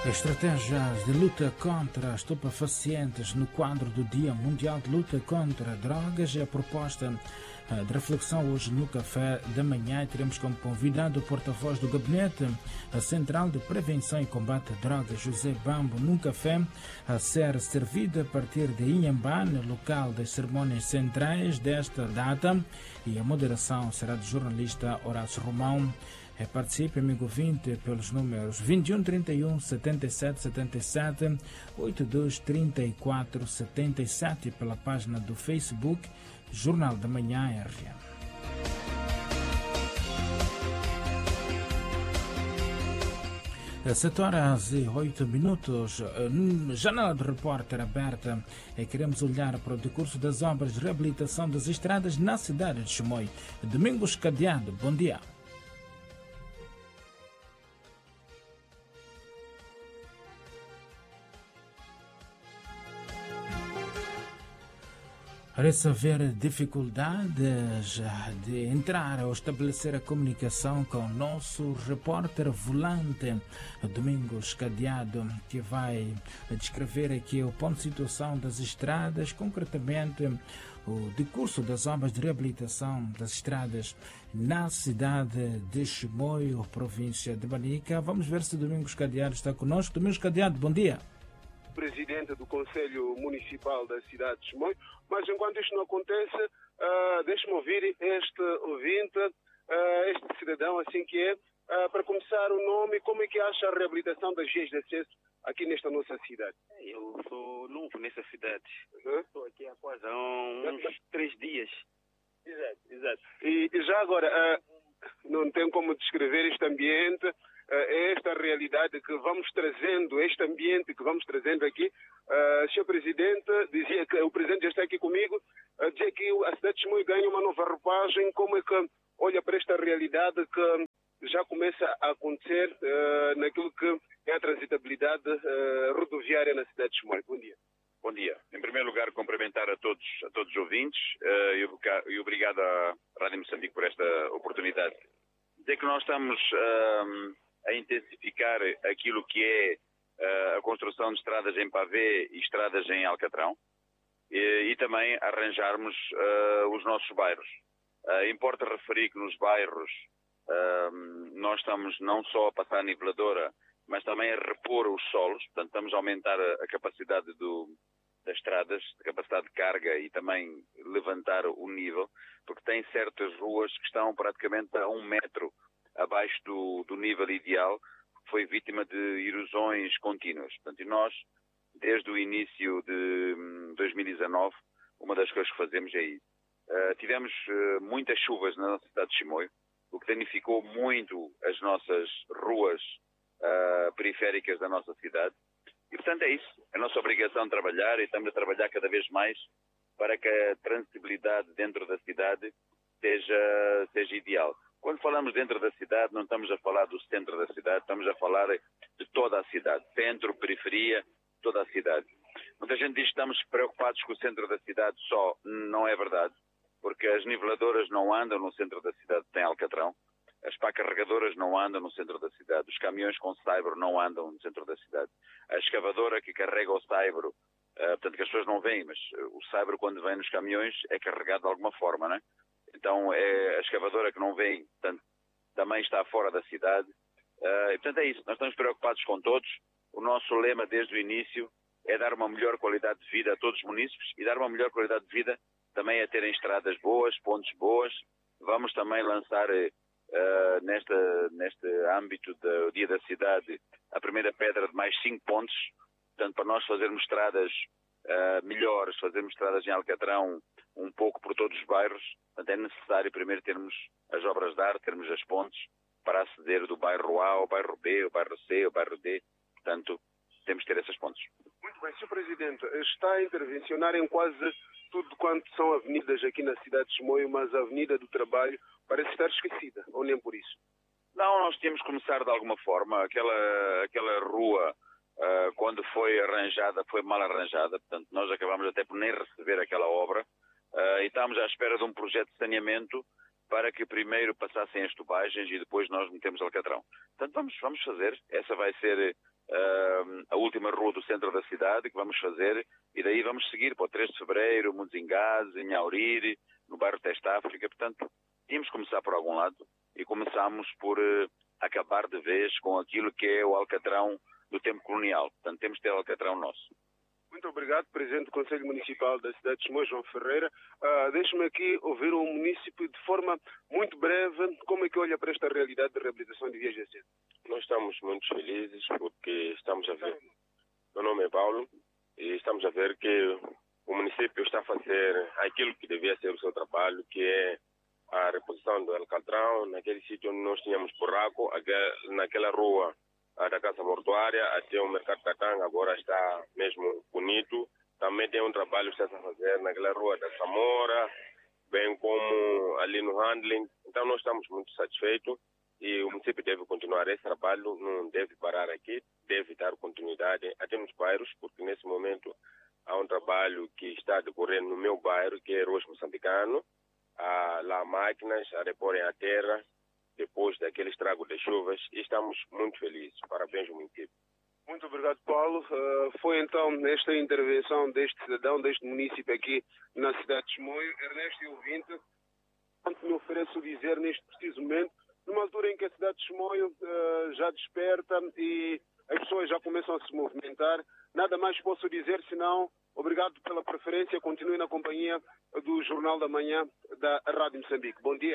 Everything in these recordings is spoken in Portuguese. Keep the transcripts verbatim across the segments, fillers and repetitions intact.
Estratégias de luta contra estupefacientes no quadro do Dia Mundial de Luta contra Drogas é a proposta de reflexão hoje no Café da Manhã. Teremos como convidado o porta-voz do Gabinete Central de Prevenção e Combate a Drogas, José Bambo, num café a ser servido a partir de Inhambane, local das cerimônias centrais desta data, e a moderação será do jornalista Horácio Romão. Participe, amigo ouvinte, pelos números vinte e um, trinta e um, setenta e sete, setenta e sete, oitenta e dois, trinta e quatro, setenta e sete, e pela página do Facebook Jornal da Manhã R M. sete horas e oito minutos, janela de repórter aberta, e queremos olhar para o decurso das obras de reabilitação das estradas na cidade de Chimoio. Domingos Cadeado, bom dia. Parece haver dificuldades de entrar ou estabelecer a comunicação com o nosso repórter volante, Domingos Cadeado, que vai descrever aqui o ponto de situação das estradas, concretamente o decurso das obras de reabilitação das estradas na cidade de Chimoio, província de Manica. Vamos ver se Domingos Cadeado está conosco. Domingos Cadeado, bom dia. Presidente do Conselho Municipal da cidade de Chimoio, mas enquanto isto não acontece, uh, deixe-me ouvir este ouvinte, uh, este cidadão, assim que é, uh, para começar o nome, como é que acha a reabilitação das vias de acesso aqui nesta nossa cidade? Eu sou novo nessa cidade, uhum. Estou aqui há quase há uns três dias. Exato, exato. E, e já agora, uh, não tem como descrever este ambiente, é esta realidade que vamos trazendo, este ambiente que vamos trazendo aqui. Uh, senhor Presidente, dizia que o Presidente já está aqui comigo, uh, dizia que a cidade de Chimoio ganha uma nova roupagem. Como é que olha para esta realidade que já começa a acontecer uh, naquilo que é a transitabilidade uh, rodoviária na cidade de Chimoio? Bom dia. Bom dia. Em primeiro lugar, cumprimentar a todos, a todos os ouvintes uh, e obrigado à Rádio Moçambique por esta oportunidade. Dizer que nós estamos uh, a intensificar aquilo que é uh, a construção de estradas em pavê e estradas em alcatrão e, e também arranjarmos uh, os nossos bairros. Uh, importa referir que nos bairros uh, nós estamos não só a passar a niveladora, mas também a repor os solos, portanto estamos a aumentar a, a capacidade do, das estradas, a capacidade de carga e também levantar o nível, porque tem certas ruas que estão praticamente a um metro abaixo do, do nível ideal, foi vítima de erosões contínuas. Portanto, e nós, desde o início de dois mil e dezanove, uma das coisas que fazemos é isso. Uh, tivemos uh, muitas chuvas na nossa cidade de Chimoio, o que danificou muito as nossas ruas uh, periféricas da nossa cidade. E, portanto, é isso. É a nossa obrigação de trabalhar e estamos a trabalhar cada vez mais para que a transitabilidade dentro da cidade seja, seja ideal. Quando falamos dentro da cidade, não estamos a falar do centro da cidade, estamos a falar de toda a cidade. Centro, periferia, toda a cidade. Muita gente diz que estamos preocupados com o centro da cidade só. Não é verdade, porque as niveladoras não andam no centro da cidade, tem alcatrão. As pá carregadoras não andam no centro da cidade. Os caminhões com saibro não andam no centro da cidade. A escavadora que carrega o saibro, uh, portanto que as pessoas não veem, mas o saibro quando vem nos caminhões é carregado de alguma forma, não é? Então, é a escavadora que não vem, portanto, também está fora da cidade. Uh, e, portanto, é isso. Nós estamos preocupados com todos. O nosso lema, desde o início, é dar uma melhor qualidade de vida a todos os munícipes e dar uma melhor qualidade de vida também a terem estradas boas, pontes boas. Vamos também lançar, uh, nesta, neste âmbito do Dia da Cidade, a primeira pedra de mais cinco pontes. Portanto, para nós fazermos estradas uh, melhores, fazermos estradas em alcatrão, um pouco por todos os bairros. Portanto, é necessário primeiro termos as obras de arte, termos as pontes para aceder do bairro A ao bairro B, ao bairro C, ao bairro D. Portanto, temos que ter essas pontes. Muito bem, senhor Presidente, está a intervencionar em quase tudo quanto são avenidas aqui na cidade de Chimoio, mas a Avenida do Trabalho parece estar esquecida, ou nem por isso? Não, nós temos que começar de alguma forma. Aquela, aquela rua, uh, quando foi arranjada, foi mal arranjada. Portanto, nós acabamos até por nem receber aquela obra. Uh, e estamos à espera de um projeto de saneamento para que primeiro passassem as tubagens e depois nós metemos alcatrão. Portanto, vamos, vamos fazer. Essa vai ser uh, a última rua do centro da cidade, que vamos fazer, e daí vamos seguir para o três de fevereiro, Monzingás, em Auriri, no bairro Testa África. Portanto, tínhamos que começar por algum lado e começamos por uh, acabar de vez com aquilo que é o alcatrão do tempo colonial. Portanto, temos que ter o alcatrão nosso. Muito obrigado, Presidente do Conselho Municipal da cidade de Chimoio, João Ferreira. Uh, Deixe-me aqui ouvir o município de forma muito breve. Como é que olha para esta realidade de reabilitação de vias de acesso? Nós estamos muito felizes porque estamos a ver. Meu nome é Paulo e estamos a ver que o município está a fazer aquilo que devia ser o seu trabalho, que é a reposição do alcatrão, naquele sítio onde nós tínhamos buraco, naquela rua da Casa Mortuária até o Mercado Catanga, agora está mesmo bonito. Também tem um trabalho que está a fazer naquela rua da Samora, bem como ali no handling. Então nós estamos muito satisfeitos e o município deve continuar esse trabalho, não deve parar aqui, deve dar continuidade até nos bairros, porque nesse momento há um trabalho que está decorrendo no meu bairro, que é Roxo Moçambicano. Há lá máquinas a reporem a terra depois daquele estrago das chuvas, e estamos muito felizes. Parabéns ao município. Muito obrigado, Paulo. Uh, foi então esta intervenção deste cidadão, deste município aqui na cidade de Chimoio. Ernesto e ouvinte, quanto me ofereço dizer neste preciso momento, numa altura em que a cidade de Chimoio uh, já desperta e as pessoas já começam a se movimentar, nada mais posso dizer senão obrigado pela preferência, continue na companhia do Jornal da Manhã da Rádio Moçambique. Bom dia.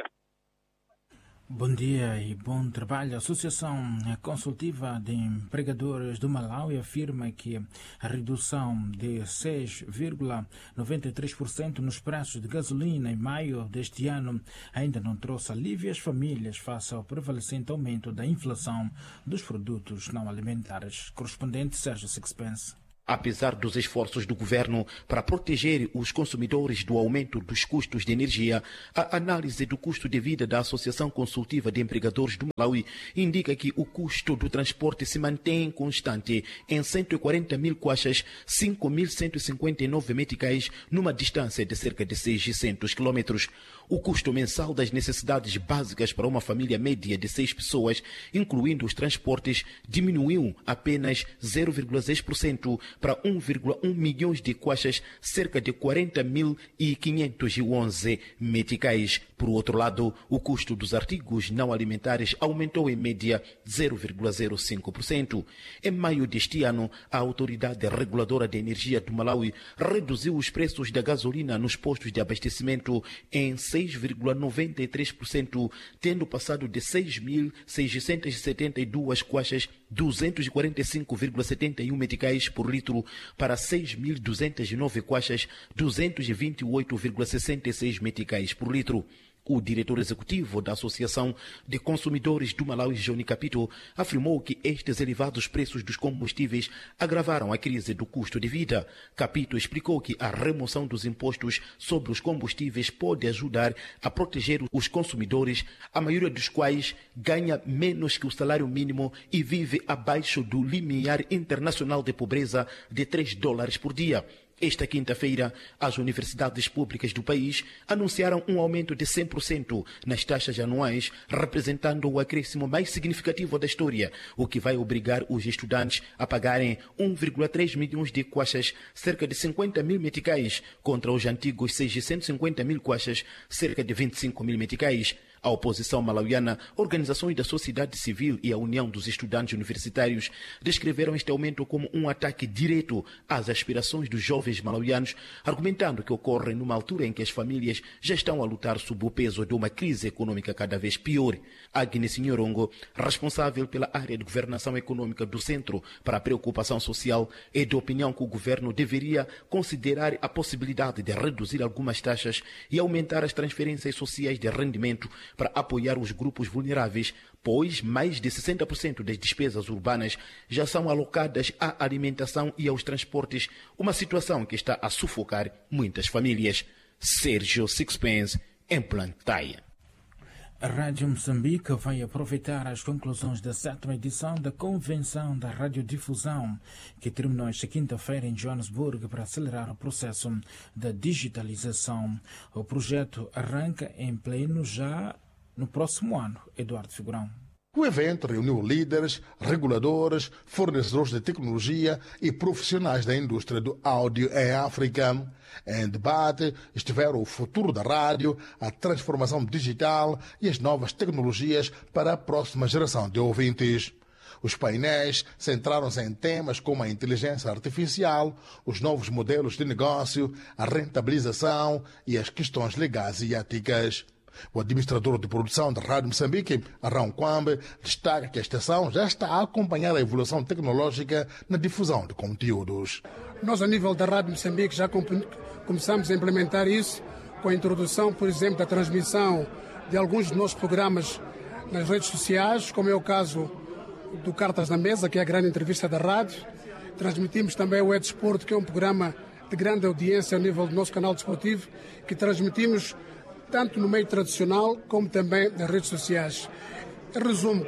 Bom dia e bom trabalho. A Associação Consultiva de Empregadores do Malawi afirma que a redução de seis vírgula noventa e três por cento nos preços de gasolina em maio deste ano ainda não trouxe alívio às famílias face ao prevalecente aumento da inflação dos produtos não alimentares. Correspondente Sérgio Sixpence. Apesar dos esforços do governo para proteger os consumidores do aumento dos custos de energia, a análise do custo de vida da Associação Consultiva de Empregadores do Malawi indica que o custo do transporte se mantém constante em cento e quarenta mil kwaxas, cinco mil cento e cinquenta e nove meticais, numa distância de cerca de seiscentos quilômetros. O custo mensal das necessidades básicas para uma família média de seis pessoas, incluindo os transportes, diminuiu apenas zero vírgula seis por cento para um vírgula um milhões de kwaxas, cerca de quarenta mil e quinhentos e onze meticais. Por outro lado, o custo dos artigos não alimentares aumentou em média zero vírgula zero cinco por cento. Em maio deste ano, a Autoridade Reguladora de Energia do Malawi reduziu os preços da gasolina nos postos de abastecimento em seis vírgula noventa e três por cento, tendo passado de seis mil seiscentos e setenta e duas kwaxas, duzentos e quarenta e cinco vírgula setenta e um meticais por litro para seis mil duzentos e nove kwaxas, duzentos e vinte e oito vírgula sessenta e seis meticais por litro. O diretor executivo da Associação de Consumidores do Malawi, Johnny Capito, afirmou que estes elevados preços dos combustíveis agravaram a crise do custo de vida. Capito explicou que a remoção dos impostos sobre os combustíveis pode ajudar a proteger os consumidores, a maioria dos quais ganha menos que o salário mínimo e vive abaixo do limiar internacional de pobreza de três dólares por dia. Esta quinta-feira, as universidades públicas do país anunciaram um aumento de cem por cento nas taxas anuais, representando o acréscimo mais significativo da história, o que vai obrigar os estudantes a pagarem um vírgula três milhões de kwaxas, cerca de cinquenta mil meticais, contra os antigos seiscentos e cinquenta mil kwaxas, cerca de vinte e cinco mil meticais. A oposição malauiana, organizações da sociedade civil e a União dos Estudantes Universitários descreveram este aumento como um ataque direto às aspirações dos jovens malauianos, argumentando que ocorre numa altura em que as famílias já estão a lutar sob o peso de uma crise econômica cada vez pior. Agnes Nhorongo, responsável pela área de governação econômica do Centro para a Preocupação Social, é de opinião que o governo deveria considerar a possibilidade de reduzir algumas taxas e aumentar as transferências sociais de rendimento para apoiar os grupos vulneráveis, pois mais de sessenta por cento das despesas urbanas já são alocadas à alimentação e aos transportes, uma situação que está a sufocar muitas famílias. Sérgio Sixpence, em Plantaia. A Rádio Moçambique vai aproveitar as conclusões da sétima edição da Convenção da Radiodifusão, que terminou esta quinta-feira em Joanesburgo, para acelerar o processo da digitalização. O projeto arranca em pleno já no próximo ano. Eduardo Figurão. O evento reuniu líderes, reguladores, fornecedores de tecnologia e profissionais da indústria do áudio em África. Em debate estiveram o futuro da rádio, a transformação digital e as novas tecnologias para a próxima geração de ouvintes. Os painéis centraram-se em temas como a inteligência artificial, os novos modelos de negócio, a rentabilização e as questões legais e éticas. O administrador de produção da Rádio Moçambique, Arão Kwambe, destaca que a estação já está a acompanhar a evolução tecnológica na difusão de conteúdos. Nós, a nível da Rádio Moçambique, já começamos a implementar isso com a introdução, por exemplo, da transmissão de alguns dos nossos programas nas redes sociais, como é o caso do Cartas na Mesa, que é a grande entrevista da rádio. Transmitimos também o Edesporto, que é um programa de grande audiência ao nível do nosso canal desportivo, que transmitimos tanto no meio tradicional como também nas redes sociais. Em resumo,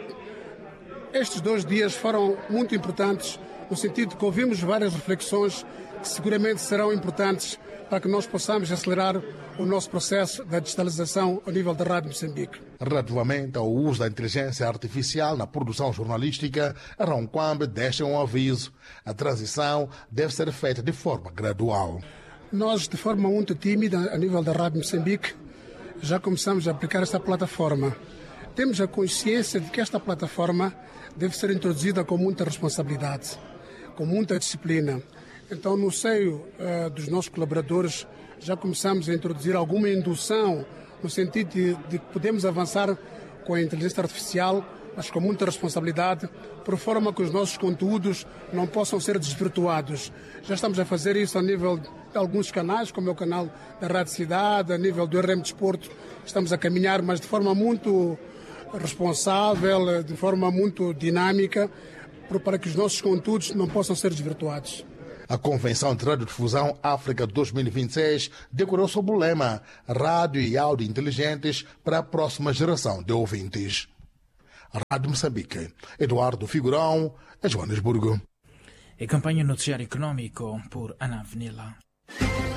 estes dois dias foram muito importantes no sentido que ouvimos várias reflexões que seguramente serão importantes para que nós possamos acelerar o nosso processo da digitalização ao nível da Rádio Moçambique. Relativamente ao uso da inteligência artificial na produção jornalística, Arão Kwambe deixa um aviso. A transição deve ser feita de forma gradual. Nós, de forma muito tímida, a nível da Rádio Moçambique, já começamos a aplicar esta plataforma. Temos a consciência de que esta plataforma deve ser introduzida com muita responsabilidade, com muita disciplina. Então, no seio uh, dos nossos colaboradores, já começamos a introduzir alguma indução no sentido de, de que podemos avançar com a inteligência artificial, mas com muita responsabilidade, por forma que os nossos conteúdos não possam ser desvirtuados. Já estamos a fazer isso a nível de alguns canais, como é o canal da Rádio Cidade, a nível do R M Desporto. Estamos a caminhar, mas de forma muito responsável, de forma muito dinâmica, para que os nossos conteúdos não possam ser desvirtuados. A Convenção de Radiodifusão África dois mil e vinte e seis decorou sob o lema Rádio e Áudio Inteligentes para a próxima geração de ouvintes. A Rádio Moçambique, Eduardo Figurão, em Joanesburgo. E campanha Noticiário Econômico por Ana Avenila.